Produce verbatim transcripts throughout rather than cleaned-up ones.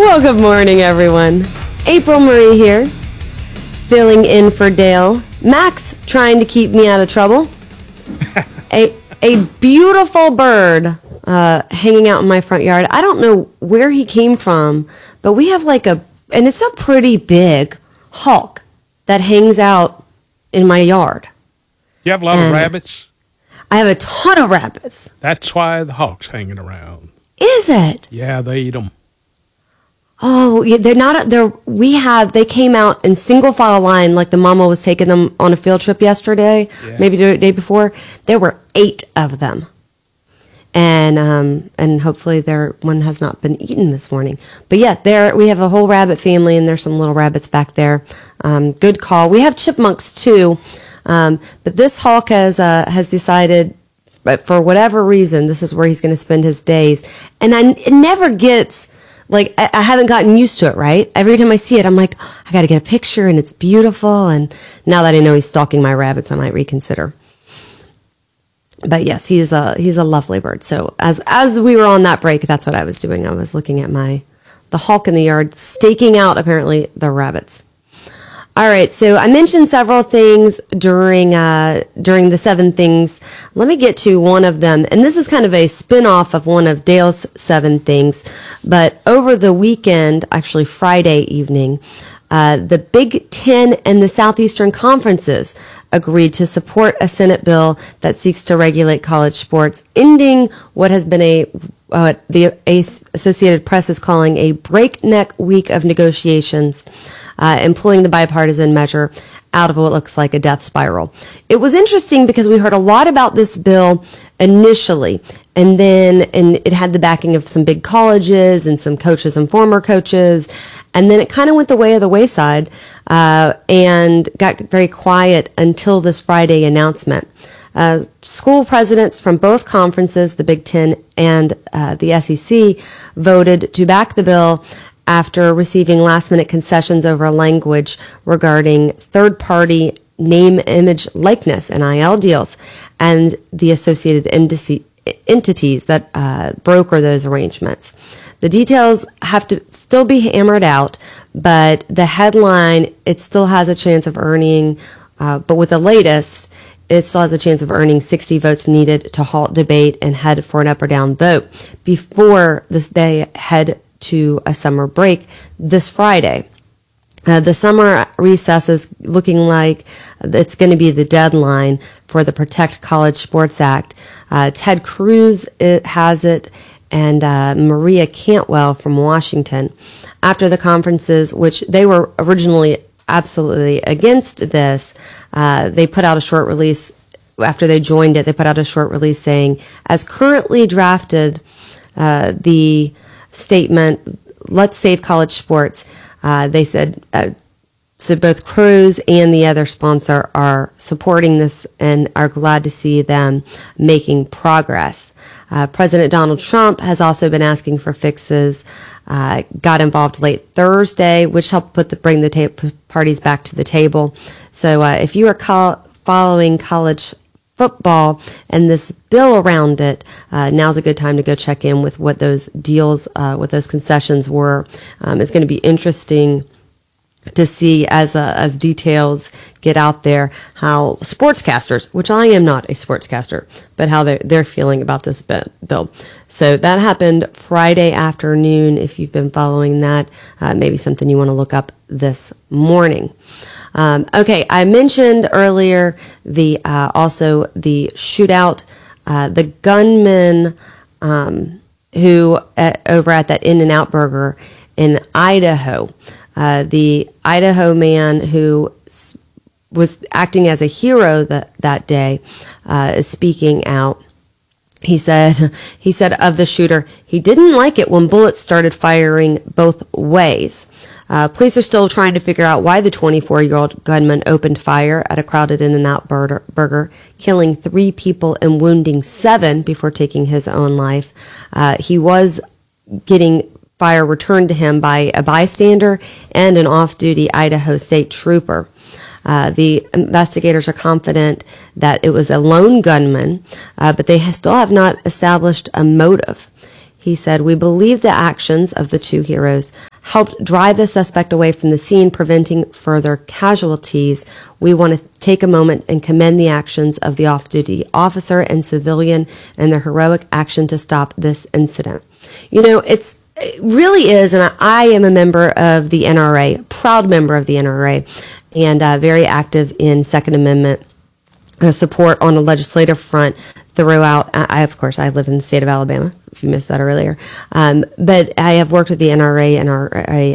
Well, good morning, everyone. April Marie here, filling in for Dale. Max trying to keep me out of trouble. a a beautiful bird uh, hanging out in my front yard. I don't know where he came from, but we have like a, and it's a pretty big hawk that hangs out in my yard. You have a lot and of rabbits? I have a ton of rabbits. That's why the hawk's hanging around. Is it? Yeah, they eat them. Oh, yeah, they're not, they're, we have, they came out in single file line like the mama was taking them on a field trip yesterday, yeah. maybe the day before. There were eight of them. And um, and hopefully their one has not been eaten this morning. But yeah, there we have a whole rabbit family, and there's some little rabbits back there. Um, good call. We have chipmunks too, um, but this hawk has uh, has decided, but for whatever reason, this is where he's going to spend his days. And I, it never gets, like, I, I haven't gotten used to it, right? Every time I see it, I'm like, oh, I got to get a picture, and it's beautiful. And now that I know he's stalking my rabbits, I might reconsider. But yes, he's a he's a lovely bird. So as as we were on that break, that's what I was doing. I was looking at my the hawk in the yard, staking out apparently the rabbits. All right, so I mentioned several things during uh, during the seven things. Let me get to one of them, and this is kind of a spin-off of one of Dale's seven things. But over the weekend, actually Friday evening, Uh, the Big Ten and the Southeastern Conferences agreed to support a Senate bill that seeks to regulate college sports, ending what has been a uh, the a Associated Press is calling a breakneck week of negotiations, uh, and pulling the bipartisan measure out of what looks like a death spiral. It was interesting because we heard a lot about this bill initially, and then and it had the backing of some big colleges and some coaches and former coaches, and then it kind of went the way of the wayside uh, and got very quiet until this Friday announcement. Uh, school presidents from both conferences, the Big Ten and uh, the S E C, voted to back the bill after receiving last-minute concessions over language regarding third-party name, image, likeness, N I L deals, and the associated indice, entities that uh, broker those arrangements. The details have to still be hammered out, but the headline, it still has a chance of earning, uh, but with the latest, it still has a chance of earning sixty votes needed to halt debate and head for an up or down vote before this, they head to a summer break this Friday. Uh, the summer recess is looking like it's going to be the deadline for the Protect College Sports Act. Uh, Ted Cruz it has it, and uh, Maria Cantwell from Washington. After the conferences, which they were originally absolutely against this, uh, they put out a short release. After they joined it, they put out a short release saying, as currently drafted, uh, the statement, let's save college sports. Uh, they said, uh, so both Cruz and the other sponsor are supporting this and are glad to see them making progress. Uh, President Donald Trump has also been asking for fixes, uh, got involved late Thursday, which helped put the, bring the ta- parties back to the table. So uh, if you are col- following college football and this bill around it, uh, now's a good time to go check in with what those deals, uh, what those concessions were. Um, it's going to be interesting to see as uh, as details get out there how sportscasters, which I am not a sportscaster, but how they're, they're feeling about this bill. So that happened Friday afternoon. If you've been following that, uh, maybe something you want to look up this morning. Um, okay, I mentioned earlier the uh, also the shootout, uh, the gunman um, who at, over at that In-N-Out Burger in Idaho, uh, the Idaho man who s- was acting as a hero that that day uh, is speaking out. He said, he said of the shooter, he didn't like it when bullets started firing both ways. Uh, police are still trying to figure out why the twenty-four-year-old gunman opened fire at a crowded In-N-Out burger, killing three people and wounding seven before taking his own life. Uh, he was getting fire returned to him by a bystander and an off-duty Idaho state trooper. Uh, the investigators are confident that it was a lone gunman, uh, but they still have not established a motive. He said, "We believe the actions of the two heroes helped drive the suspect away from the scene, preventing further casualties. We want to take a moment and commend the actions of the off-duty officer and civilian and their heroic action to stop this incident." You know, it's it really is, and I, I am a member of the N R A, proud member of the N R A, and uh, very active in Second Amendment uh, support on the legislative front throughout. I, of course, I live in the state of Alabama, if you missed that earlier. Um, but I have worked with the N R A and our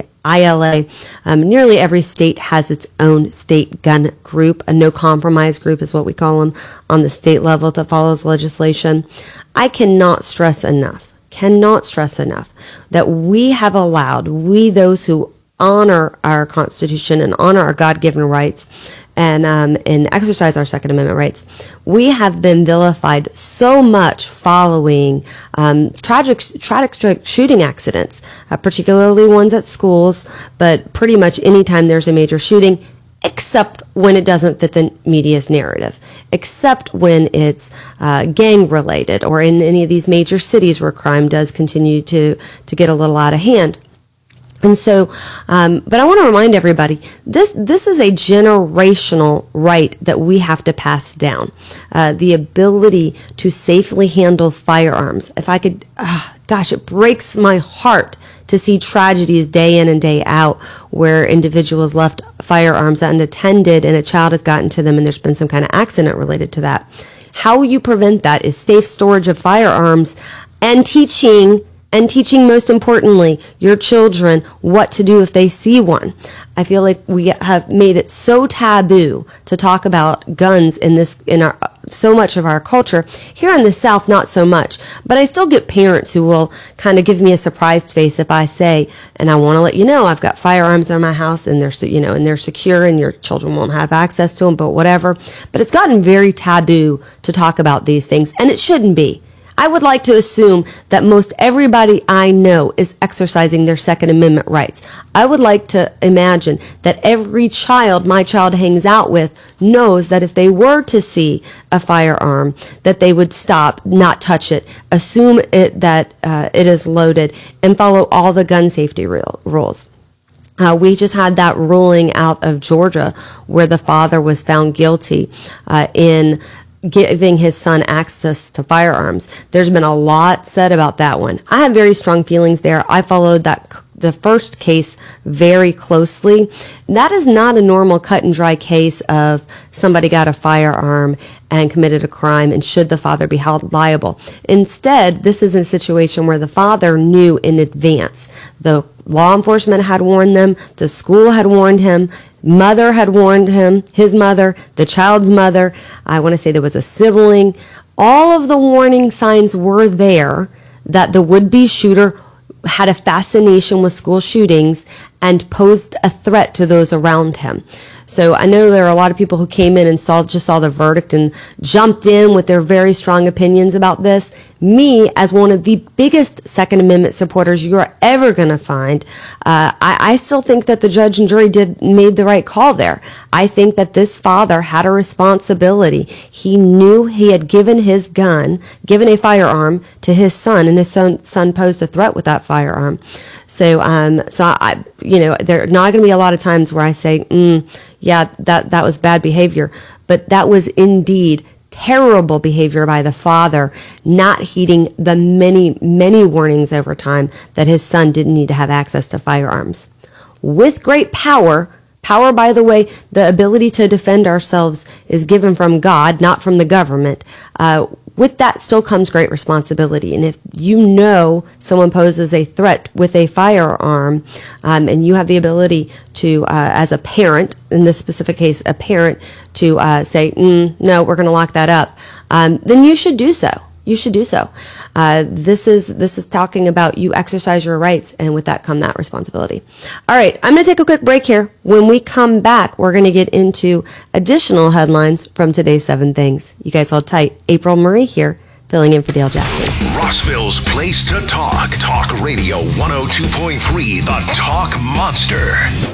I L A. Um, nearly every state has its own state gun group. A no-compromise group is what we call them on the state level that follows legislation. I cannot stress enough, cannot stress enough that we have allowed, we those who honor our Constitution and honor our God-given rights and um, and exercise our Second Amendment rights, we have been vilified so much following um, tragic tragic shooting accidents, uh, particularly ones at schools, but pretty much anytime there's a major shooting, except when it doesn't fit the media's narrative, except when it's uh, gang-related or in any of these major cities where crime does continue to, to get a little out of hand. And so, um, but I want to remind everybody, this this is a generational right that we have to pass down. Uh, the ability to safely handle firearms. If I could, uh, gosh, it breaks my heart to see tragedies day in and day out where individuals left firearms unattended and a child has gotten to them and there's been some kind of accident related to that. How you prevent that is safe storage of firearms and teaching And teaching, most importantly, your children what to do if they see one. I feel like we have made it so taboo to talk about guns in this, in our, so much of our culture. Here in the South, not so much. But I still get parents who will kind of give me a surprised face if I say, and I want to let you know, I've got firearms in my house and they're, you know, and they're secure and your children won't have access to them, but whatever. But it's gotten very taboo to talk about these things, and it shouldn't be. I would like to assume that most everybody I know is exercising their Second Amendment rights. I would like to imagine that every child my child hangs out with knows that if they were to see a firearm, that they would stop, not touch it, assume it that uh, it is loaded, and follow all the gun safety real, rules. Uh, we just had that ruling out of Georgia where the father was found guilty uh, in giving his son access to firearms. There's been a lot said about that one. I have very strong feelings there. I followed that the first case very closely. That is not a normal cut and dry case of somebody got a firearm and committed a crime and should the father be held liable. Instead, this is a situation where the father knew in advance. The law enforcement had warned them, the school had warned him, mother had warned him, his mother, the child's mother, I want to say there was a sibling. All of the warning signs were there that the would-be shooter had a fascination with school shootings and posed a threat to those around him. So I know there are a lot of people who came in and saw just saw the verdict and jumped in with their very strong opinions about this. Me, as one of the biggest Second Amendment supporters you're ever going to find, uh, I, I still think that the judge and jury did made the right call there. I think that this father had a responsibility. He knew he had given his gun, given a firearm to his son, and his son, son posed a threat with that firearm. So, um, so I, you know, there are not going to be a lot of times where I say, mm, yeah, that, that was bad behavior. But that was indeed terrible behavior by the father, not heeding the many, many warnings over time that his son didn't need to have access to firearms. With great power, power, by the way, the ability to defend ourselves is given from God, not from the government. Uh, With that still comes great responsibility. And if you know someone poses a threat with a firearm, um, and you have the ability to, uh, as a parent, in this specific case, a parent, to uh, say, mm, no, we're going to lock that up, um, then you should do so. You should do so. Uh, this is this is talking about you exercise your rights, and with that come that responsibility. All right, I'm going to take a quick break here. When we come back, we're going to get into additional headlines from today's Seven Things. You guys hold tight. April Murray here, filling in for Dale Jackson. Rossville's place to talk. Talk Radio one oh two point three, The Talk Monster.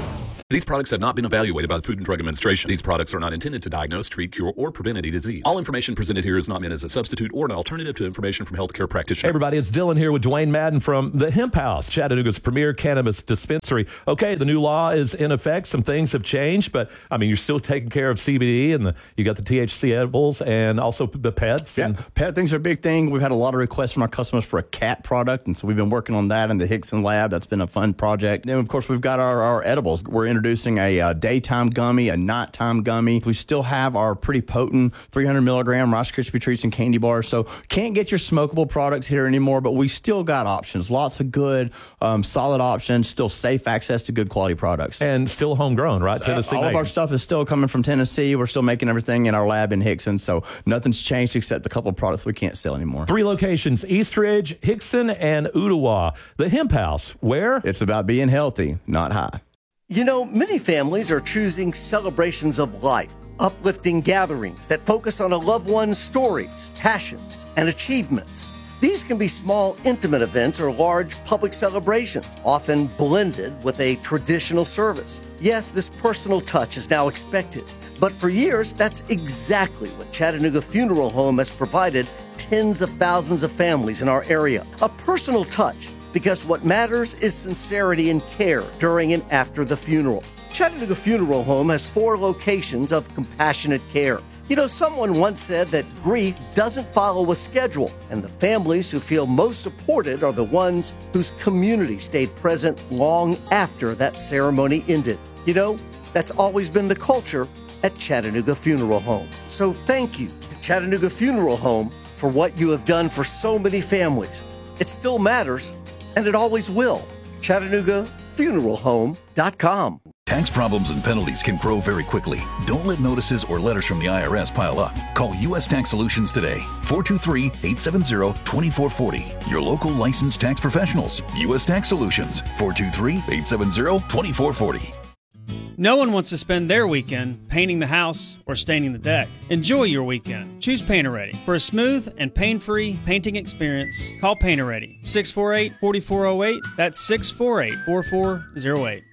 These products have not been evaluated by the Food and Drug Administration. These products are not intended to diagnose, treat, cure, or prevent any disease. All information presented here is not meant as a substitute or an alternative to information from healthcare practitioners. Hey everybody, it's Dylan here with Dwayne Madden from the Hemp House, Chattanooga's premier cannabis dispensary. Okay, the new law is in effect. Some things have changed, but I mean, you're still taking care of C B D, and the, you got the T H C edibles and also the pets. Yeah, and pet things are a big thing. We've had a lot of requests from our customers for a cat product, and so we've been working on that in the Hickson lab. That's been a fun project. Then, of course, we've got our, our edibles. We're introducing a, uh daytime gummy, a nighttime gummy. We still have our pretty potent three hundred milligram Rice Krispie treats and candy bars. So can't get your smokable products here anymore, but we still got options. Lots of good, um, solid options. Still safe access to good quality products. and still homegrown, right? Uh, Tennessee all of made. our stuff is still coming from Tennessee. We're still making everything in our lab in Hickson. So nothing's changed except a couple of products we can't sell anymore. Three locations: Eastridge, Hickson, and Ottawa. The Hemp House, where? It's about being healthy, not high. You know, many families are choosing celebrations of life, uplifting gatherings that focus on a loved one's stories, passions, and achievements. These can be small, intimate events or large public celebrations, often blended with a traditional service. Yes, this personal touch is now expected, but for years, that's exactly what Chattanooga Funeral Home has provided tens of thousands of families in our area. A personal touch, because what matters is sincerity and care during and after the funeral. Chattanooga Funeral Home has four locations of compassionate care. You know, someone once said that grief doesn't follow a schedule, and the families who feel most supported are the ones whose community stayed present long after that ceremony ended. You know, that's always been the culture at Chattanooga Funeral Home. So thank you to Chattanooga Funeral Home for what you have done for so many families. It still matters, and it always will. Chattanooga Funeral Home dot com. Tax problems and penalties can grow very quickly. Don't let notices or letters from the I R S pile up. Call U S Tax Solutions today, four two three, eight seven zero, two four four zero. Your local licensed tax professionals. U S Tax Solutions, four two three, eight seven zero, two four four zero. No one wants to spend their weekend painting the house or staining the deck. Enjoy your weekend. Choose Painter Ready. For a smooth and pain-free painting experience, call Painter Ready. six four eight, four four zero eight. That's six four eight, four four zero eight.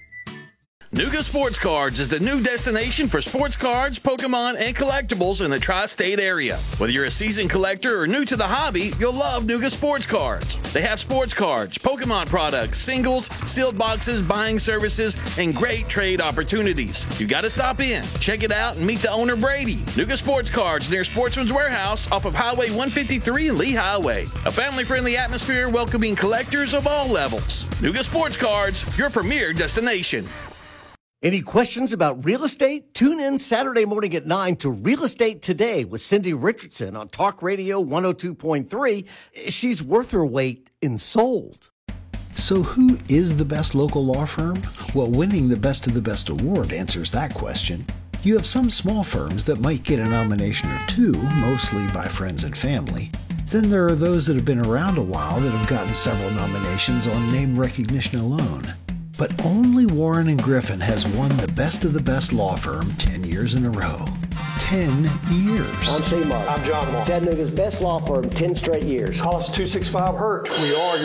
Nuga Sports Cards is the new destination for sports cards, Pokemon, and collectibles in the tri-state area. Whether you're a seasoned collector or new to the hobby, you'll love Nuga Sports Cards. They have sports cards, Pokemon products, singles, sealed boxes, buying services, and great trade opportunities. You gotta stop in, check it out, and meet the owner, Brady. Nuga Sports Cards near Sportsman's Warehouse off of Highway one fifty-three and Lee Highway. A family-friendly atmosphere welcoming collectors of all levels. Nuga Sports Cards, your premier destination. Any questions about real estate? Tune in Saturday morning at nine to Real Estate Today with Cindy Richardson on Talk Radio one oh two point three. She's worth her weight in sold. So who is the best local law firm? Well, winning the Best of the Best award answers that question. You have some small firms that might get a nomination or two, mostly by friends and family. Then there are those that have been around a while that have gotten several nominations on name recognition alone. But only Warren and Griffin has won the Best of the Best law firm ten years in a row. ten years. I'm C-Mark. I'm John Mark. Chattanooga's best law firm ten straight years. Call us two six five, H U R T. We are